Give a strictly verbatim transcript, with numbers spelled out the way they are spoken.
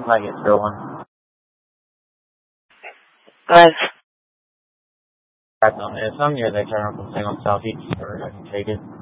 might get stolen. Guys. That's on it. If I'm near the chemical thing on Southeast, or I can take it.